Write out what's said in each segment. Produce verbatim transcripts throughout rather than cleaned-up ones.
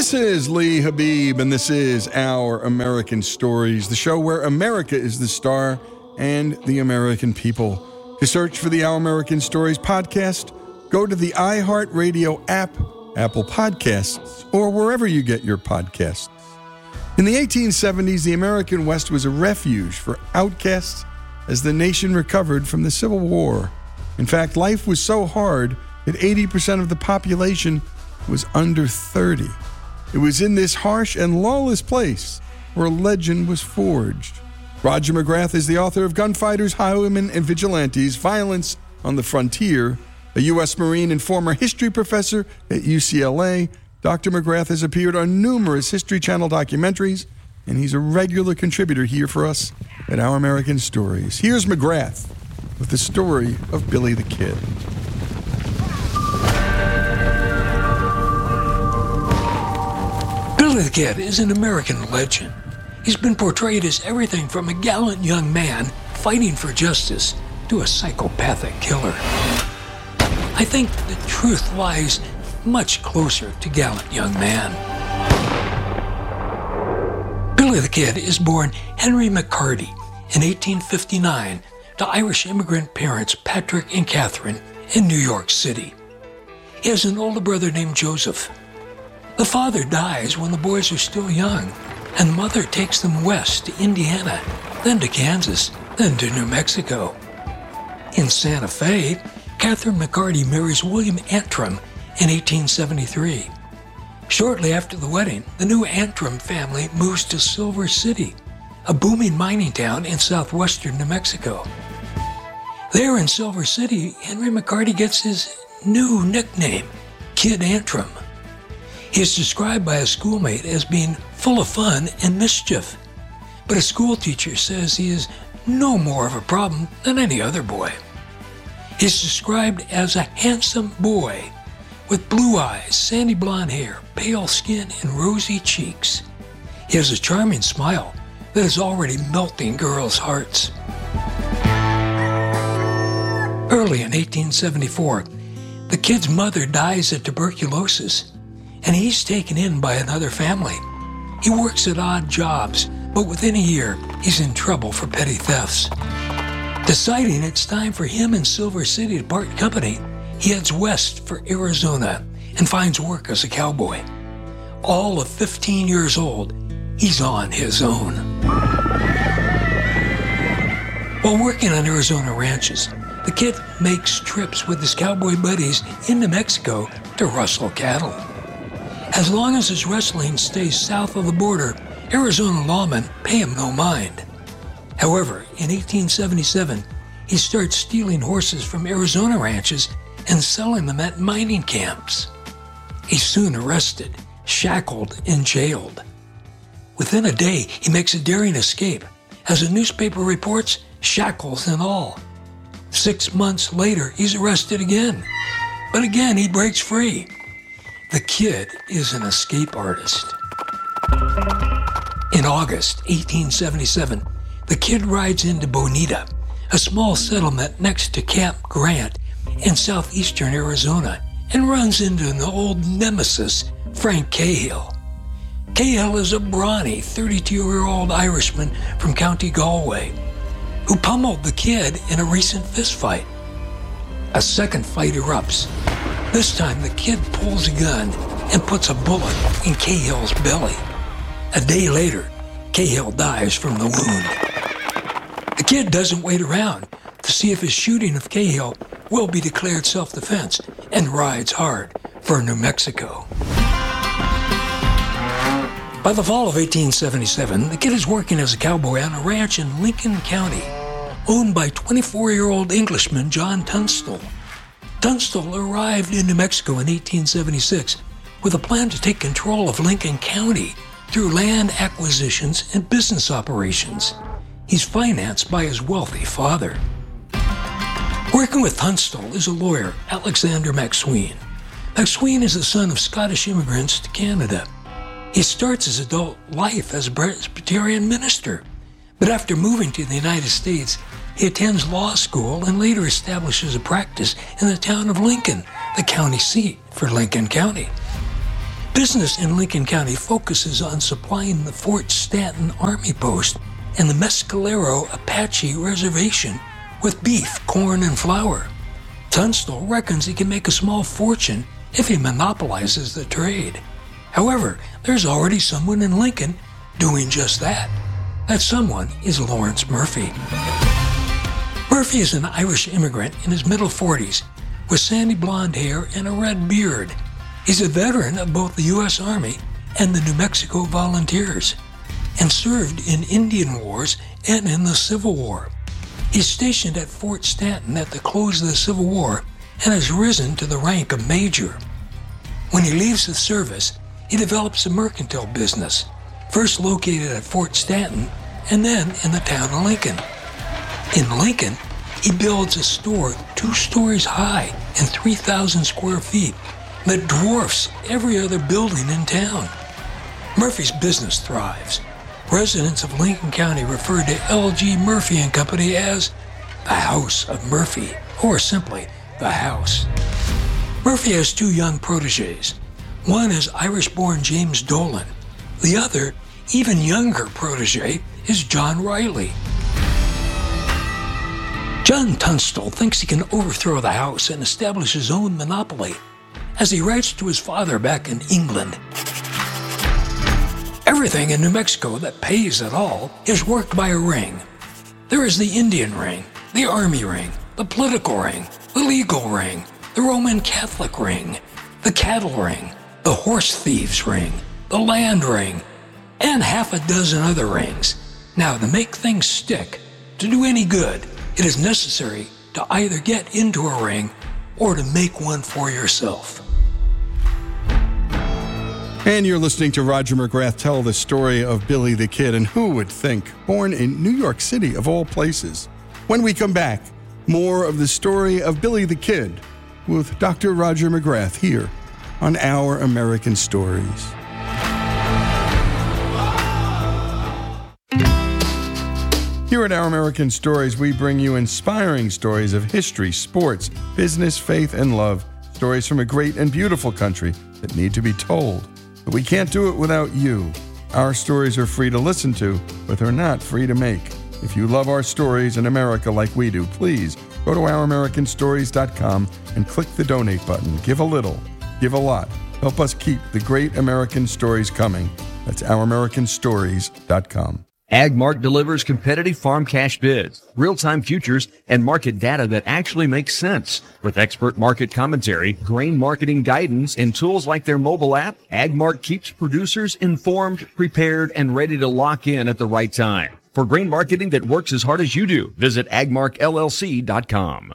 This is Lee Habib, and this is Our American Stories, the show where America is the star and the American people. To search for the Our American Stories podcast, go to the iHeartRadio app, Apple Podcasts, or wherever you get your podcasts. In the eighteen seventies, the American West was a refuge for outcasts as the nation recovered from the Civil War. In fact, life was so hard that eighty percent of the population was under thirty. It was in this harsh and lawless place where a legend was forged. Roger McGrath is the author of Gunfighters, Highwaymen, and Vigilantes, Violence on the Frontier. A U S Marine and former history professor at U C L A, Doctor McGrath has appeared on numerous History Channel documentaries, and he's a regular contributor here for us at Our American Stories. Here's McGrath with the story of Billy the Kid. Billy the Kid is an American legend. He's been portrayed as everything from a gallant young man fighting for justice to a psychopathic killer. I think the truth lies much closer to gallant young man. Billy the Kid is born Henry McCarty in eighteen fifty-nine to Irish immigrant parents Patrick and Catherine in New York City. He has an older brother named Joseph. The father dies when the boys are still young, and the mother takes them west to Indiana, then to Kansas, then to New Mexico. In Santa Fe, Catherine McCarty marries William Antrim in eighteen seventy-three. Shortly after the wedding, the new Antrim family moves to Silver City, a booming mining town in southwestern New Mexico. There in Silver City, Henry McCarty gets his new nickname, Kid Antrim. He is described by a schoolmate as being full of fun and mischief, but a school teacher says he is no more of a problem than any other boy. He is described as a handsome boy with blue eyes, sandy blonde hair, pale skin, and rosy cheeks. He has a charming smile that is already melting girls' hearts. Early in eighteen seventy-four, the kid's mother dies of tuberculosis, and he's taken in by another family. He works at odd jobs, but within a year, he's in trouble for petty thefts. Deciding it's time for him and Silver City to part company, he heads west for Arizona and finds work as a cowboy. All of fifteen years old, he's on his own. While working on Arizona ranches, the kid makes trips with his cowboy buddies into Mexico to rustle cattle. As long as his rustling stays south of the border, Arizona lawmen pay him no mind. However, in eighteen seventy-seven, he starts stealing horses from Arizona ranches and selling them at mining camps. He's soon arrested, shackled, and jailed. Within a day, he makes a daring escape. As a newspaper reports, shackles and all. Six months later, he's arrested again. But again, he breaks free. The kid is an escape artist. In August eighteen seventy-seven, the kid rides into Bonita, a small settlement next to Camp Grant in southeastern Arizona, and runs into an old nemesis, Frank Cahill. Cahill is a brawny thirty-two-year-old Irishman from County Galway who pummeled the kid in a recent fistfight. A second fight erupts. This time, the kid pulls a gun and puts a bullet in Cahill's belly. A day later, Cahill dies from the wound. The kid doesn't wait around to see if his shooting of Cahill will be declared self-defense and rides hard for New Mexico. By the fall of eighteen seventy-seven, the kid is working as a cowboy on a ranch in Lincoln County, owned by twenty-four-year-old Englishman John Tunstall. Tunstall arrived in New Mexico in eighteen seventy-six with a plan to take control of Lincoln County through land acquisitions and business operations. He's financed by his wealthy father. Working with Tunstall is a lawyer, Alexander MacSween. MacSween is the son of Scottish immigrants to Canada. He starts his adult life as a Presbyterian minister, but after moving to the United States, he attends law school and later establishes a practice in the town of Lincoln, the county seat for Lincoln County. Business in Lincoln County focuses on supplying the Fort Stanton Army Post and the Mescalero Apache Reservation with beef, corn, and flour. Tunstall reckons he can make a small fortune if he monopolizes the trade. However, there's already someone in Lincoln doing just that. That someone is Lawrence Murphy. Murphy is an Irish immigrant in his middle forties with sandy blonde hair and a red beard. He's a veteran of both the U S Army and the New Mexico Volunteers, and served in Indian Wars and in the Civil War. He's stationed at Fort Stanton at the close of the Civil War and has risen to the rank of major. When he leaves the service, he develops a mercantile business, first located at Fort Stanton and then in the town of Lincoln. In Lincoln, he builds a store two stories high and three thousand square feet that dwarfs every other building in town. Murphy's business thrives. Residents of Lincoln County refer to L G Murphy and Company as the House of Murphy, or simply the House. Murphy has two young protégés. One is Irish-born James Dolan. The other, even younger protégé, is John Riley. John Tunstall thinks he can overthrow the House and establish his own monopoly. As he writes to his father back in England, everything in New Mexico that pays at all is worked by a ring. There is the Indian ring, the Army ring, the political ring, the legal ring, the Roman Catholic ring, the cattle ring, the horse thieves ring, the land ring, and half a dozen other rings. Now, to make things stick, to do any good, it is necessary to either get into a ring or to make one for yourself. And you're listening to Roger McGrath tell the story of Billy the Kid, and who would think, born in New York City of all places. When we come back, more of the story of Billy the Kid with Doctor Roger McGrath here on Our American Stories. Here at Our American Stories, we bring you inspiring stories of history, sports, business, faith, and love. Stories from a great and beautiful country that need to be told. But we can't do it without you. Our stories are free to listen to, but they're not free to make. If you love our stories in America like we do, please go to our american stories dot com and click the donate button. Give a little, give a lot. Help us keep the great American stories coming. That's our american stories dot com. AgMark delivers competitive farm cash bids, real-time futures, and market data that actually makes sense. With expert market commentary, grain marketing guidance, and tools like their mobile app, AgMark keeps producers informed, prepared, and ready to lock in at the right time. For grain marketing that works as hard as you do, visit agmark l l c dot com.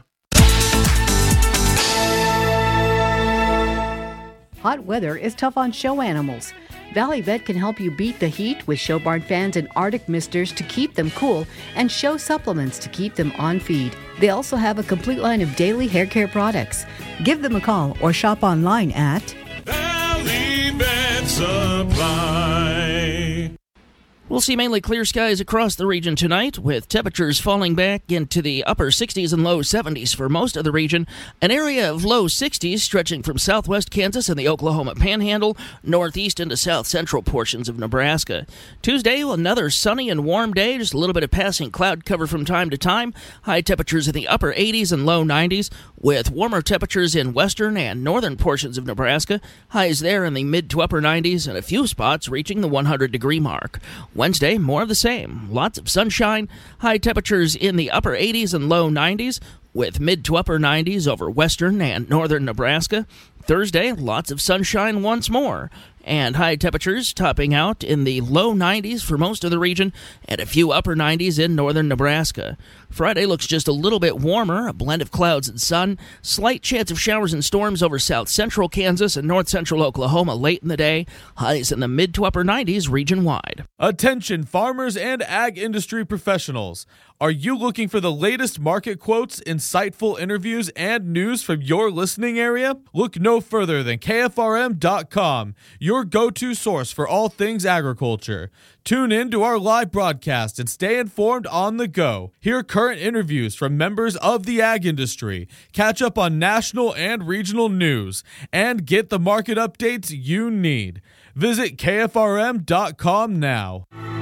Hot weather is tough on show animals. Valley Vet can help you beat the heat with show barn fans and Arctic misters to keep them cool and show supplements to keep them on feed. They also have a complete line of daily hair care products. Give them a call or shop online at Valley Vet Supply. We'll see mainly clear skies across the region tonight, with temperatures falling back into the upper sixties and low seventies for most of the region. An area of low sixties stretching from southwest Kansas and the Oklahoma Panhandle, northeast into south central portions of Nebraska. Tuesday, another sunny and warm day, just a little bit of passing cloud cover from time to time. High temperatures in the upper eighties and low nineties, with warmer temperatures in western and northern portions of Nebraska. Highs there in the mid to upper nineties, and a few spots reaching the one hundred degree mark. Wednesday, more of the same. Lots of sunshine, high temperatures in the upper eighties and low nineties, with mid to upper nineties over western and northern Nebraska. Thursday, lots of sunshine once more, and high temperatures topping out in the low nineties for most of the region, and a few upper nineties in northern Nebraska. Friday looks just a little bit warmer, a blend of clouds and sun. Slight chance of showers and storms over south central Kansas and north central Oklahoma late in the day. Highs in the mid to upper nineties region-wide. Attention farmers and ag industry professionals. Are you looking for the latest market quotes, insightful interviews, and news from your listening area? Look no no further than K F R M dot com, your go-to source for all things agriculture. Tune in to our live broadcast and stay informed on the go. Hear current interviews from members of the ag industry, catch up on national and regional news, and get the market updates you need. Visit K F R M dot com now.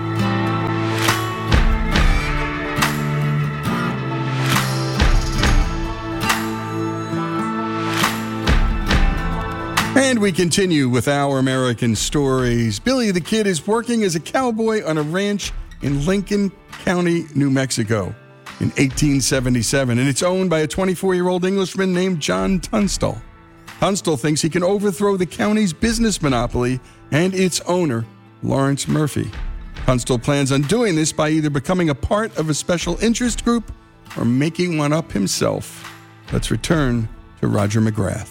And we continue with our American stories. Billy the Kid is working as a cowboy on a ranch in Lincoln County, New Mexico in eighteen seventy-seven, and it's owned by a twenty-four-year-old Englishman named John Tunstall. Tunstall thinks he can overthrow the county's business monopoly and its owner, Lawrence Murphy. Tunstall plans on doing this by either becoming a part of a special interest group or making one up himself. Let's return to Roger McGrath.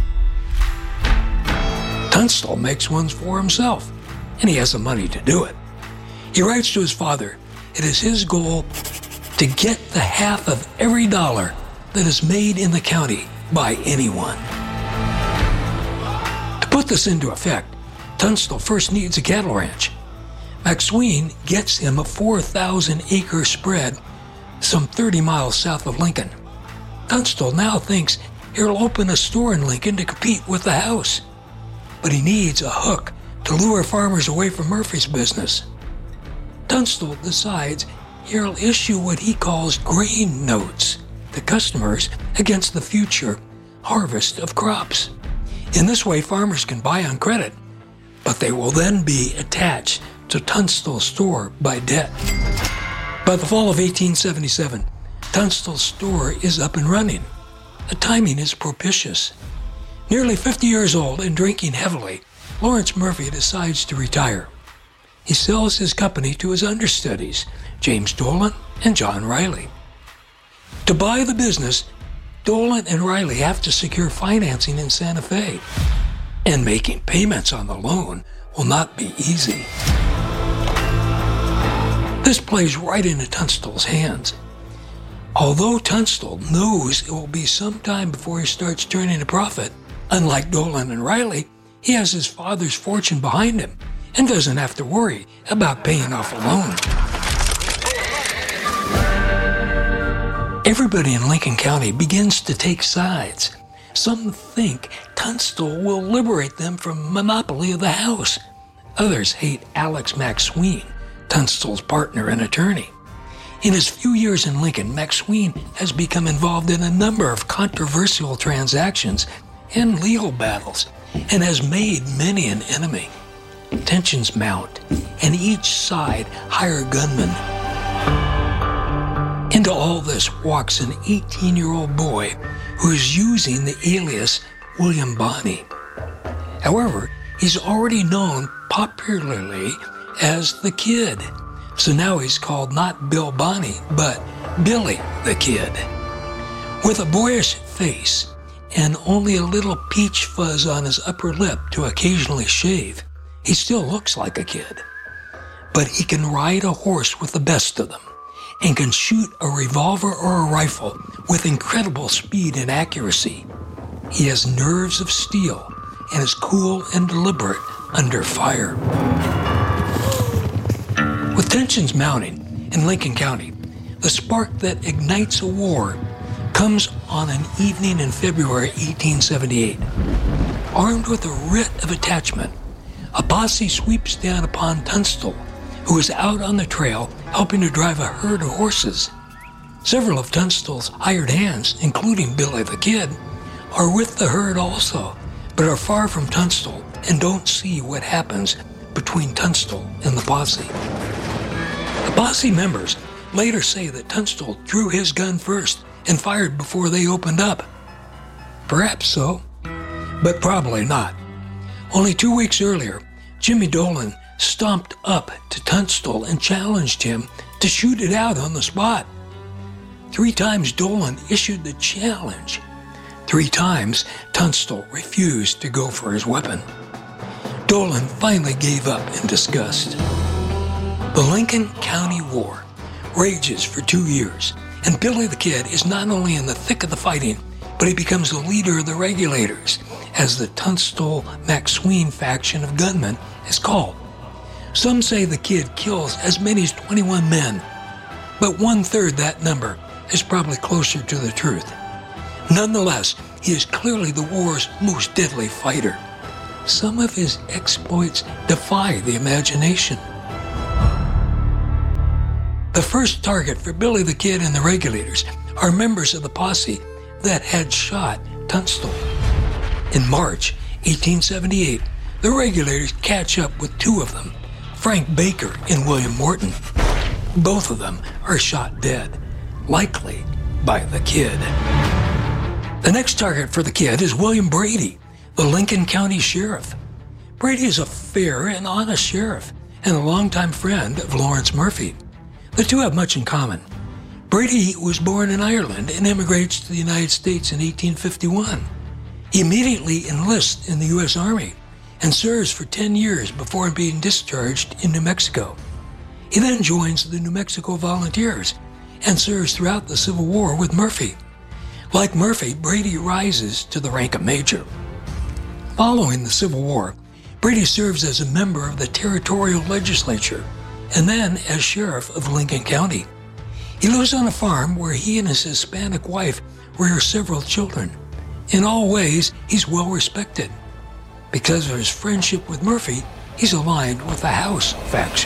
Tunstall makes ones for himself, and he has the money to do it. He writes to his father it is his goal to get the half of every dollar that is made in the county by anyone. To put this into effect, Tunstall first needs a cattle ranch. McSween gets him a four thousand acre spread some thirty miles south of Lincoln. Tunstall now thinks he'll open a store in Lincoln to compete with the house. But he needs a hook to lure farmers away from Murphy's business. Tunstall decides he'll issue what he calls grain notes to customers against the future harvest of crops. In this way, farmers can buy on credit, but they will then be attached to Tunstall's store by debt. By the fall of eighteen seventy-seven, Tunstall's store is up and running. The timing is propitious. Nearly fifty years old and drinking heavily, Lawrence Murphy decides to retire. He sells his company to his understudies, James Dolan and John Riley. To buy the business, Dolan and Riley have to secure financing in Santa Fe, and making payments on the loan will not be easy. This plays right into Tunstall's hands. Although Tunstall knows it will be some time before he starts turning a profit, unlike Dolan and Riley, he has his father's fortune behind him and doesn't have to worry about paying off a loan. Everybody in Lincoln County begins to take sides. Some think Tunstall will liberate them from monopoly of the house. Others hate Alex McSween, Tunstall's partner and attorney. In his few years in Lincoln, McSween has become involved in a number of controversial transactions and legal battles, and has made many an enemy. Tensions mount, and each side hire gunmen. Into all this walks an eighteen-year-old boy who is using the alias William Bonney. However, he's already known popularly as the Kid, so now he's called not Bill Bonney, but Billy the Kid. With a boyish face and only a little peach fuzz on his upper lip to occasionally shave, he still looks like a kid. But he can ride a horse with the best of them, and can shoot a revolver or a rifle with incredible speed and accuracy. He has nerves of steel and is cool and deliberate under fire. With tensions mounting in Lincoln County, the spark that ignites a war comes on an evening in February eighteen seventy-eight. Armed with a writ of attachment, a posse sweeps down upon Tunstall, who is out on the trail helping to drive a herd of horses. Several of Tunstall's hired hands, including Billy the Kid, are with the herd also, but are far from Tunstall and don't see what happens between Tunstall and the posse. The posse members later say that Tunstall drew his gun first and fired before they opened up. Perhaps so, but probably not. Only two weeks earlier, Jimmy Dolan stomped up to Tunstall and challenged him to shoot it out on the spot. Three times Dolan issued the challenge. Three times Tunstall refused to go for his weapon. Dolan finally gave up in disgust. The Lincoln County War rages for two years, and Billy the Kid is not only in the thick of the fighting, but he becomes the leader of the Regulators as the Tunstall-McSween faction of gunmen is called. Some say the kid kills as many as twenty-one men, but one-third that number is probably closer to the truth. Nonetheless, he is clearly the war's most deadly fighter. Some of his exploits defy the imagination. The first target for Billy the Kid and the Regulators are members of the posse that had shot Tunstall. In March eighteen seventy-eight, the Regulators catch up with two of them, Frank Baker and William Morton. Both of them are shot dead, likely by the Kid. The next target for the Kid is William Brady, the Lincoln County Sheriff. Brady is a fair and honest sheriff and a longtime friend of Lawrence Murphy. The two have much in common. Brady was born in Ireland and immigrates to the United States in eighteen fifty-one. He immediately enlists in the U S Army and serves for ten years before being discharged in New Mexico. He then joins the New Mexico Volunteers and serves throughout the Civil War with Murphy. Like Murphy, Brady rises to the rank of major. Following the Civil War, Brady serves as a member of the territorial legislature and then as sheriff of Lincoln County. He lives on a farm where he and his Hispanic wife rear several children. In all ways, he's well respected. Because of his friendship with Murphy, he's aligned with the House faction.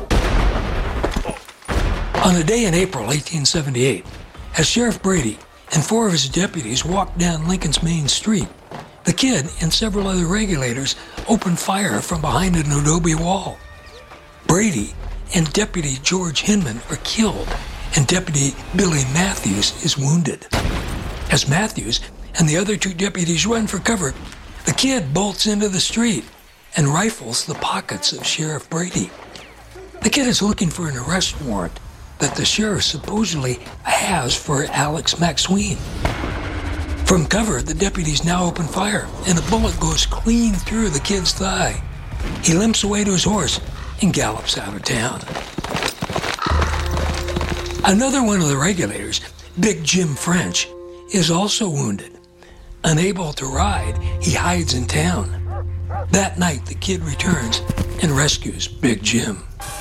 On a day in April eighteen seventy-eight, as Sheriff Brady and four of his deputies walked down Lincoln's main street, the Kid and several other Regulators opened fire from behind an adobe wall. Brady and Deputy George Hinman are killed, and Deputy Billy Matthews is wounded. As Matthews and the other two deputies run for cover, the Kid bolts into the street and rifles the pockets of Sheriff Brady. The Kid is looking for an arrest warrant that the sheriff supposedly has for Alex McSween. From cover, the deputies now open fire, and a bullet goes clean through the Kid's thigh. He limps away to his horse and gallops out of town. Another one of the Regulators, Big Jim French, is also wounded. Unable to ride, he hides in town. That night, the Kid returns and rescues Big Jim.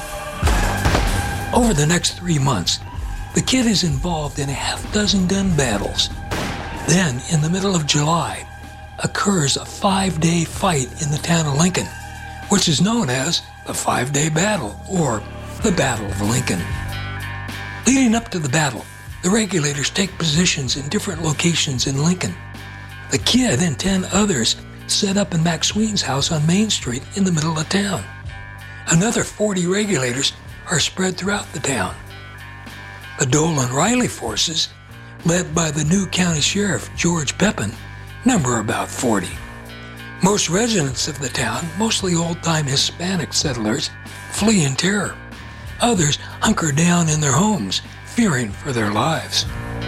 Over the next three months, the Kid is involved in a half dozen gun battles. Then, in the middle of July, occurs a five-day fight in the town of Lincoln, which is known as the Five-Day Battle, or the Battle of Lincoln. Leading up to the battle, the Regulators take positions in different locations in Lincoln. The Kid and ten others set up in McSween's house on Main Street in the middle of town. Another forty Regulators are spread throughout the town. The Dole and Riley forces, led by the new county sheriff, George Pepin, number about forty. Most residents of the town, mostly old-time Hispanic settlers, flee in terror. Others hunker down in their homes, fearing for their lives.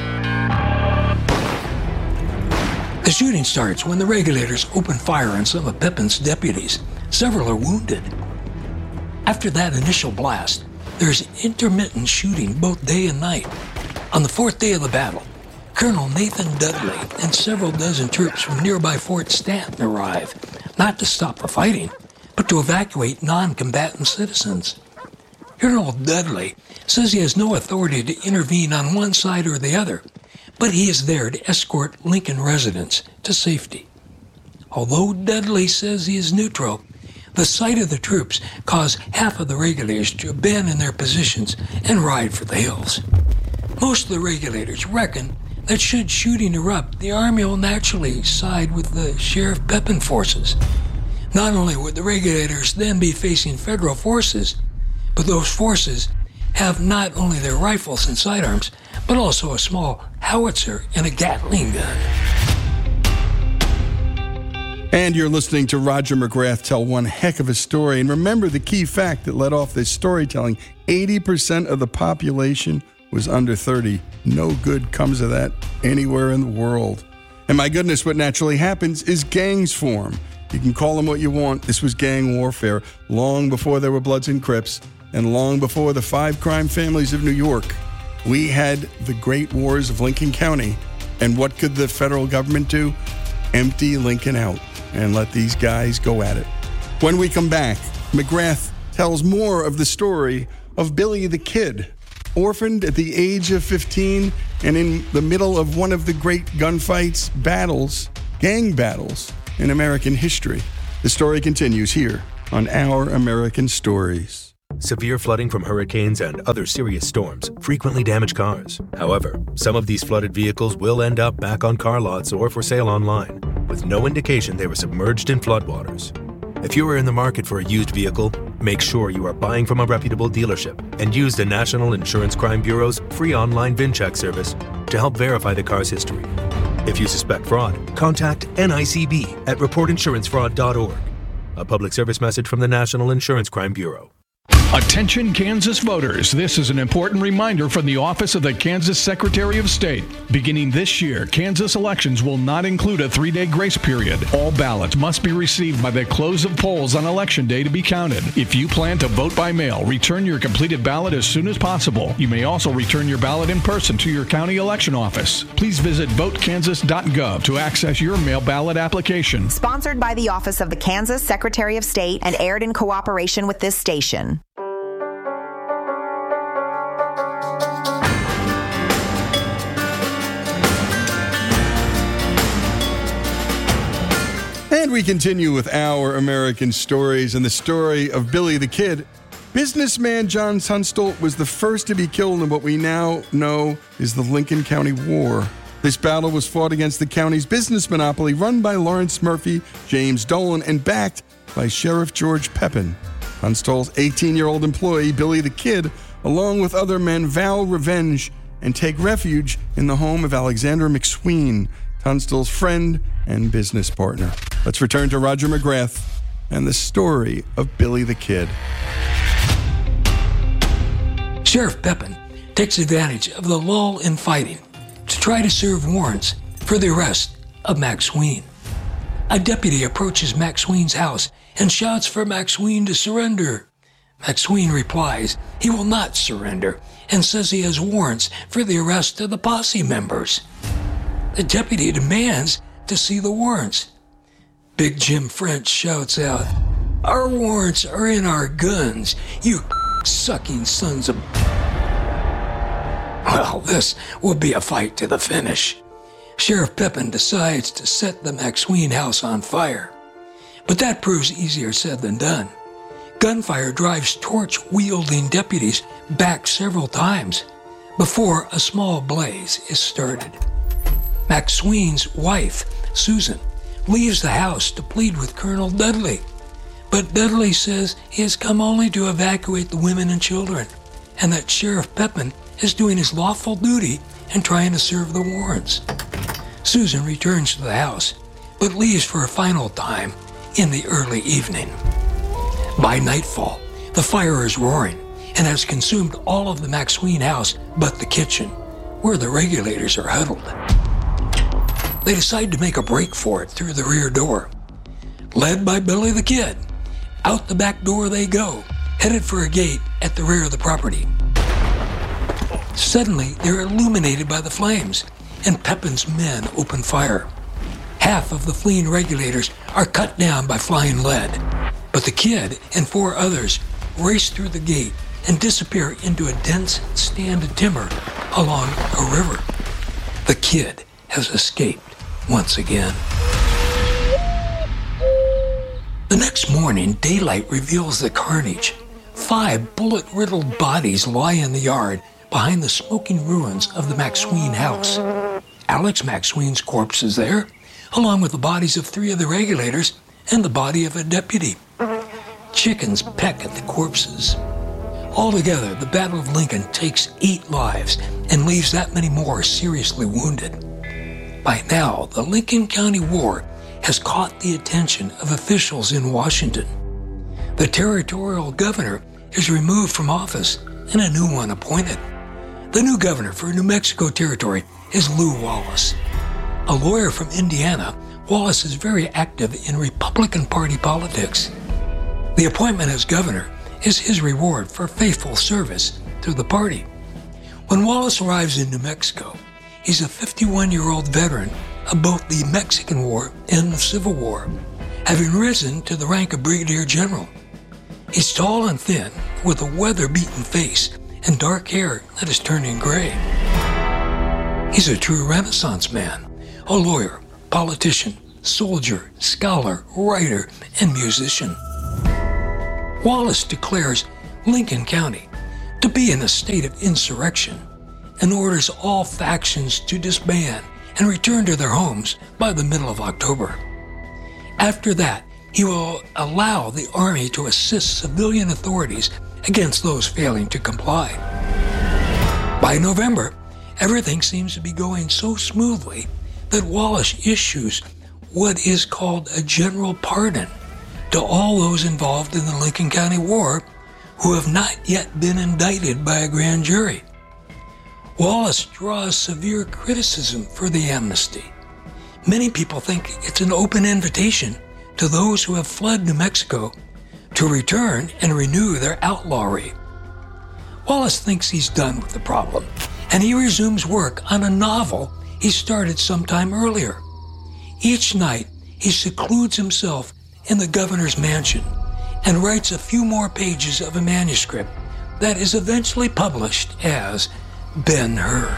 The shooting starts when the Regulators open fire on some of Pepin's deputies. Several are wounded. After that initial blast, there's intermittent shooting both day and night. On the fourth day of the battle, Colonel Nathan Dudley and several dozen troops from nearby Fort Stanton arrive, not to stop the fighting, but to evacuate non-combatant citizens. Colonel Dudley says he has no authority to intervene on one side or the other, but he is there to escort Lincoln residents to safety. Although Dudley says he is neutral, the sight of the troops caused half of the Regulators to abandon their positions and ride for the hills. Most of the Regulators reckon that should shooting erupt, the Army will naturally side with the Sheriff Pepin forces. Not only would the Regulators then be facing federal forces, but those forces have not only their rifles and sidearms, but also a small howitzer and a Gatling gun. And you're listening to Roger McGrath tell one heck of a story. And remember the key fact that led off this storytelling: eighty percent of the population was under thirty. No good comes of that anywhere in the world. And my goodness, what naturally happens is gangs form. You can call them what you want. This was gang warfare long before there were Bloods and Crips, and long before the five crime families of New York. We had the great wars of Lincoln County. And what could the federal government do? empty Lincoln out and let these guys go at it. When we come back, McGrath tells more of the story of Billy the Kid, orphaned at the age of fifteen and in the middle of one of the great gunfights, battles, gang battles in American history. The story continues here on Our American Stories. Severe flooding from hurricanes and other serious storms frequently damage cars. However, some of these flooded vehicles will end up back on car lots or for sale online, with no indication they were submerged in floodwaters. If you are in the market for a used vehicle, make sure you are buying from a reputable dealership and use the National Insurance Crime Bureau's free online VIN check service to help verify the car's history. If you suspect fraud, contact N I C B at report insurance fraud dot org. A public service message from the National Insurance Crime Bureau. Attention Kansas voters, this is an important reminder from the Office of the Kansas Secretary of State. Beginning this year, Kansas elections will not include a three-day grace period. All ballots must be received by the close of polls on Election Day to be counted. If you plan to vote by mail, return your completed ballot as soon as possible. You may also return your ballot in person to your county election office. Please visit vote kansas dot gov to access your mail ballot application. Sponsored by the Office of the Kansas Secretary of State and aired in cooperation with this station. And we continue with Our American Stories and the story of Billy the Kid. Businessman John Tunstall was the first to be killed in what we now know is the Lincoln County War. This battle was fought against the county's business monopoly run by Lawrence Murphy, James Dolan, and backed by Sheriff George Pepin. Tunstall's eighteen-year-old employee, Billy the Kid, along with other men, vow revenge and take refuge in the home of Alexander McSween, Tunstall's friend and business partner. Let's return to Roger McGrath and the story of Billy the Kid. Sheriff Pepin takes advantage of the lull in fighting to try to serve warrants for the arrest of McSween. A deputy approaches McSween's house and shouts for McSween to surrender. McSween replies he will not surrender and says he has warrants for the arrest of the posse members. The deputy demands to see the warrants. Big Jim French shouts out, "Our warrants are in our guns, you sucking sons of..." Well, this will be a fight to the finish. Sheriff Pepin decides to set the McSween house on fire. But that proves easier said than done. Gunfire drives torch-wielding deputies back several times before a small blaze is started. McSween's wife, Susan, leaves the house to plead with Colonel Dudley. But Dudley says he has come only to evacuate the women and children, and that Sheriff Pepin is doing his lawful duty and trying to serve the warrants. Susan returns to the house, but leaves for a final time in the early evening. By nightfall, the fire is roaring and has consumed all of the McSween house but the kitchen, where the regulators are huddled. They decide to make a break for it through the rear door. Led by Billy the Kid, out the back door they go, headed for a gate at the rear of the property. Suddenly, they're illuminated by the flames, and Pepin's men open fire. Half of the fleeing regulators are cut down by flying lead, but the Kid and four others race through the gate and disappear into a dense stand of timber along a river. The Kid has escaped once again. The next morning, daylight reveals the carnage. Five bullet-riddled bodies lie in the yard behind the smoking ruins of the McSween house. Alex McSween's corpse is there, along with the bodies of three of the regulators and the body of a deputy. Chickens peck at the corpses. Altogether, the Battle of Lincoln takes eight lives and leaves that many more seriously wounded. By now, the Lincoln County War has caught the attention of officials in Washington. The territorial governor is removed from office and a new one appointed. The new governor for New Mexico Territory is Lew Wallace. A lawyer from Indiana, Wallace is very active in Republican Party politics. The appointment as governor is his reward for faithful service to the party. When Wallace arrives in New Mexico, he's a fifty-one-year-old veteran of both the Mexican War and the Civil War, having risen to the rank of brigadier general. He's tall and thin, with a weather-beaten face and dark hair that is turning gray. He's a true Renaissance man, a lawyer, politician, soldier, scholar, writer, and musician. Wallace declares Lincoln County to be in a state of insurrection and orders all factions to disband and return to their homes by the middle of October. After that, he will allow the Army to assist civilian authorities against those failing to comply. By November, everything seems to be going so smoothly that Wallace issues what is called a general pardon to all those involved in the Lincoln County War who have not yet been indicted by a grand jury. Wallace draws severe criticism for the amnesty. Many people think it's an open invitation to those who have fled New Mexico to return and renew their outlawry. Wallace thinks he's done with the problem, and he resumes work on a novel he started sometime earlier. Each night, he secludes himself in the governor's mansion and writes a few more pages of a manuscript that is eventually published as Ben-Hur.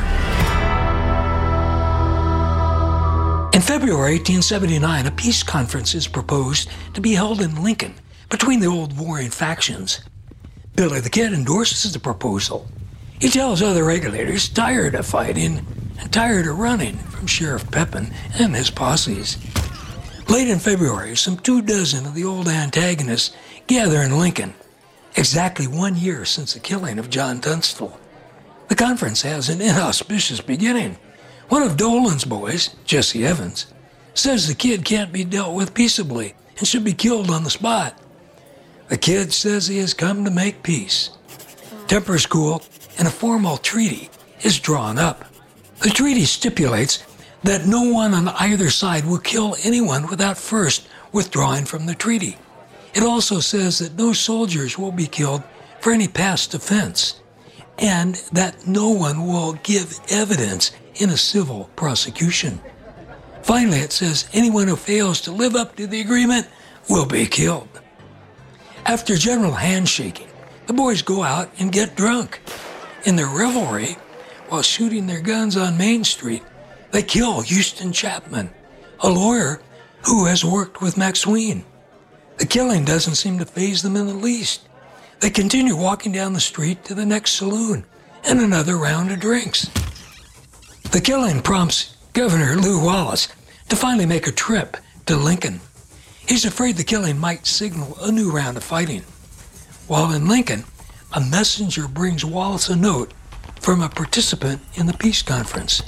In February eighteen seventy-nine, a peace conference is proposed to be held in Lincoln between the old warring factions. Billy the Kid endorses the proposal. He tells other regulators tired of fighting and tired of running from Sheriff Pepin and his posses. Late in February, some two dozen of the old antagonists gather in Lincoln, exactly one year since the killing of John Tunstall. The conference has an inauspicious beginning. One of Dolan's boys, Jesse Evans, says the Kid can't be dealt with peaceably and should be killed on the spot. The Kid says he has come to make peace. Tempers cool, and a formal treaty is drawn up. The treaty stipulates that no one on either side will kill anyone without first withdrawing from the treaty. It also says that no soldiers will be killed for any past offense, and that no one will give evidence in a civil prosecution. Finally, it says anyone who fails to live up to the agreement will be killed. After general handshaking, the boys go out and get drunk. In their revelry, while shooting their guns on Main Street, they kill Houston Chapman, a lawyer who has worked with McSween. The killing doesn't seem to faze them in the least. They continue walking down the street to the next saloon and another round of drinks. The killing prompts Governor Lew Wallace to finally make a trip to Lincoln. He's afraid the killing might signal a new round of fighting. While in Lincoln, a messenger brings Wallace a note from a participant in the peace conference.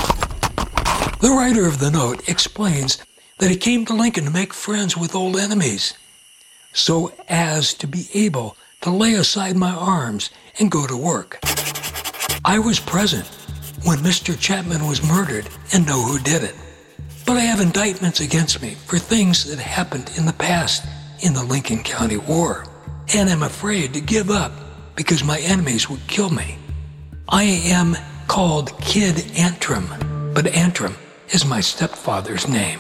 The writer of the note explains that he came to Lincoln to make friends with old enemies, so as to be able to lay aside my arms and go to work. I was present when Mister Chapman was murdered and know who did it, but I have indictments against me for things that happened in the past in the Lincoln County War, and am afraid to give up because my enemies would kill me. I am called Kid Antrim, but Antrim is my stepfather's name.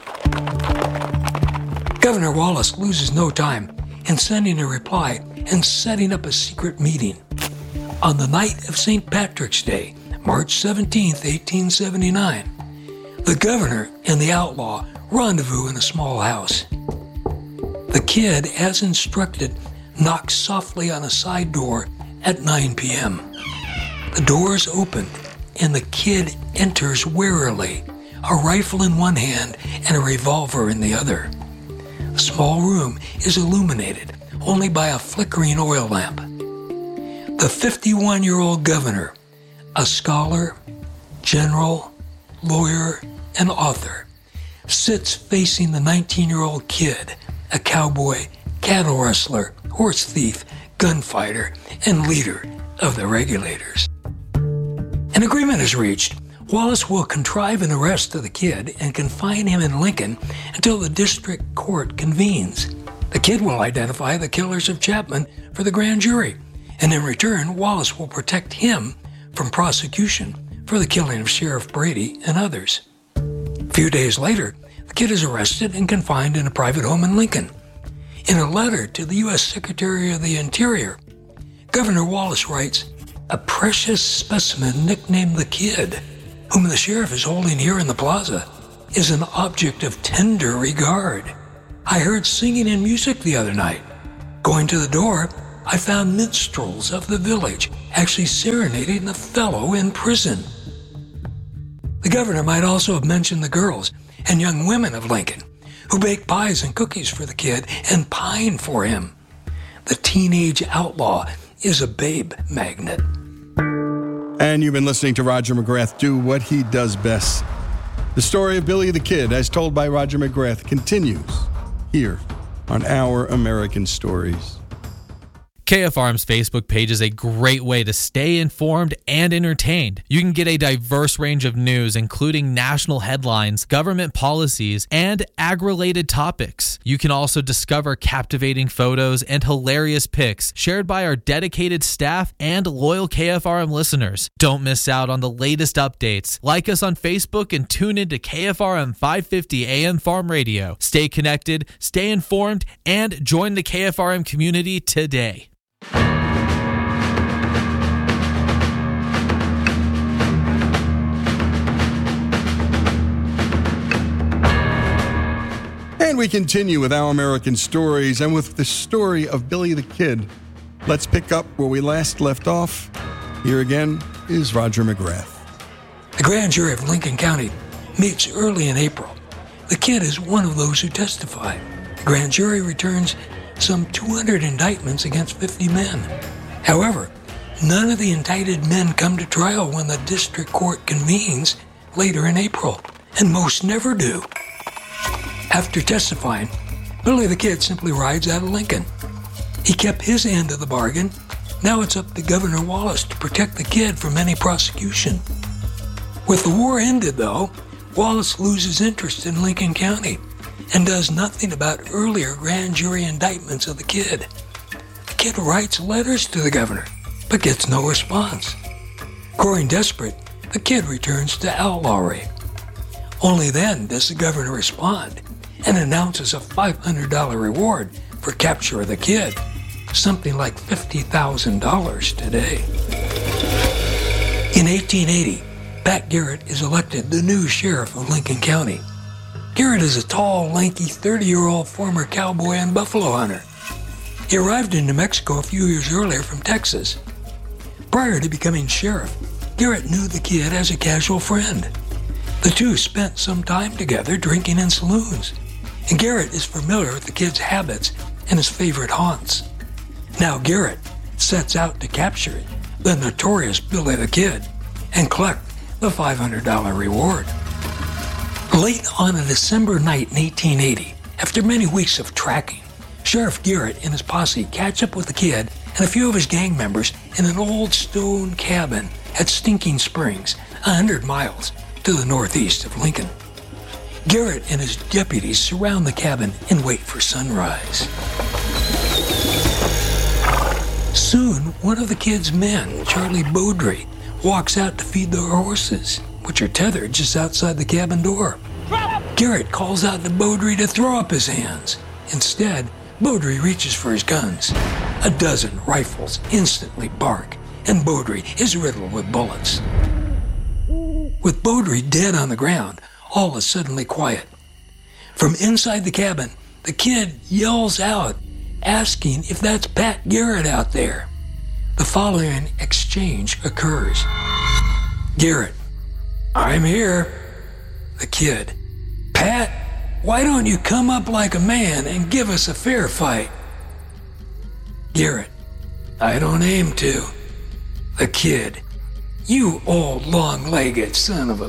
Governor Wallace loses no time in sending a reply and setting up a secret meeting. On the night of Saint Patrick's Day, March seventeenth, eighteen seventy-nine, the governor and the outlaw rendezvous in a small house. The Kid, as instructed, knocks softly on a side door at nine p.m. The door is opened, and the Kid enters warily, a rifle in one hand and a revolver in the other. The small room is illuminated only by a flickering oil lamp. The fifty-one-year-old governor, a scholar, general, lawyer, and author, sits facing the nineteen-year-old Kid, a cowboy, cattle rustler, horse thief, gunfighter, and leader of the Regulators. An agreement is reached. Wallace will contrive an arrest of the Kid and confine him in Lincoln until the district court convenes. The Kid will identify the killers of Chapman for the grand jury, and in return, Wallace will protect him from prosecution for the killing of Sheriff Brady and others. few days later, the kid is arrested and confined in a private home in Lincoln. In a letter to the U S Secretary of the Interior, Governor Wallace writes, "A precious specimen nicknamed the Kid, whom the sheriff is holding here in the plaza, is an object of tender regard. I heard singing and music the other night. Going to the door, I found minstrels of the village actually serenading the fellow in prison." The governor might also have mentioned the girls and young women of Lincoln who bake pies and cookies for the kid and pine for him. The teenage outlaw is a babe magnet. And you've been listening to Roger McGrath do what he does best. The story of Billy the Kid, as told by Roger McGrath, continues here on Our American Stories. K F R M's Facebook page is a great way to stay informed and entertained. You can get a diverse range of news, including national headlines, government policies, and ag-related topics. You can also discover captivating photos and hilarious pics shared by our dedicated staff and loyal K F R M listeners. Don't miss out on the latest updates. Like us on Facebook and tune into K F R M five fifty A M Farm Radio. Stay connected, stay informed, and join the K F R M community today. And we continue with Our American Stories, and with the story of Billy the Kid. Let's pick up where we last left off. Here again is Roger McGrath. The grand jury of Lincoln County meets early in April. The kid is one of those who testify. The grand jury returns some two hundred indictments against fifty men. However, none of the indicted men come to trial when the district court convenes later in April, and most never do. After testifying, Billy the Kid simply rides out of Lincoln. He kept his end of the bargain. Now it's up to Governor Wallace to protect the kid from any prosecution. With the war ended, though, Wallace loses interest in Lincoln County and does nothing about earlier grand jury indictments of the kid. The kid writes letters to the governor, but gets no response. Growing desperate, the kid returns to outlawry. Only then does the governor respond and announces a five hundred dollars reward for capture of the kid, something like fifty thousand dollars today. In eighteen eighty, Pat Garrett is elected the new sheriff of Lincoln County. Garrett is a tall, lanky, thirty-year-old former cowboy and buffalo hunter. He arrived in New Mexico a few years earlier from Texas. Prior to becoming sheriff, Garrett knew the kid as a casual friend. The two spent some time together drinking in saloons, and Garrett is familiar with the kid's habits and his favorite haunts. Now Garrett sets out to capture the notorious Billy the Kid and collect the five hundred dollars reward. Late on a December night in eighteen eighty, after many weeks of tracking, Sheriff Garrett and his posse catch up with the kid and a few of his gang members in an old stone cabin at Stinking Springs, a hundred miles to the northeast of Lincoln. Garrett and his deputies surround the cabin and wait for sunrise. Soon, one of the kid's men, Charlie Beaudry, walks out to feed their horses, which are tethered just outside the cabin door. Garrett calls out to Beaudry to throw up his hands. Instead, Beaudry reaches for his guns. A dozen rifles instantly bark, and Beaudry is riddled with bullets. With Beaudry dead on the ground, all is suddenly quiet. From inside the cabin, the kid yells out, asking if that's Pat Garrett out there. The following exchange occurs. Garrett: "I'm here." The kid: "Pat, why don't you come up like a man and give us a fair fight?" Garrett: "I don't aim to." The kid: "You old long-legged son of a..."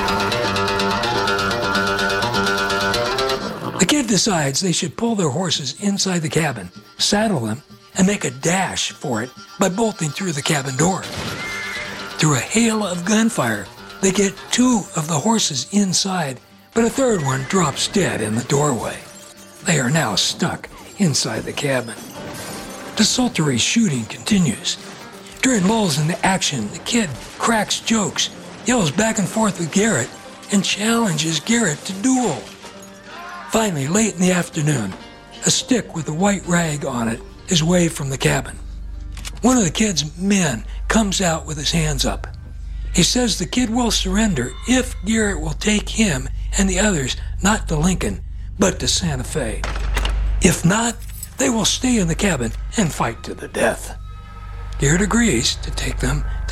The kid decides they should pull their horses inside the cabin, saddle them, and make a dash for it by bolting through the cabin door. Through a hail of gunfire, they get two of the horses inside, but a third one drops dead in the doorway. They are now stuck inside the cabin. Desultory shooting continues. During lulls in the action, the kid cracks jokes, yells back and forth with Garrett, and challenges Garrett to duel. Finally, late in the afternoon, a stick with a white rag on it is waved from the cabin. One of the kid's men comes out with his hands up. He says the kid will surrender if Garrett will take him and the others not to Lincoln, but to Santa Fe. If not, they will stay in the cabin and fight to the death. Garrett agrees to take them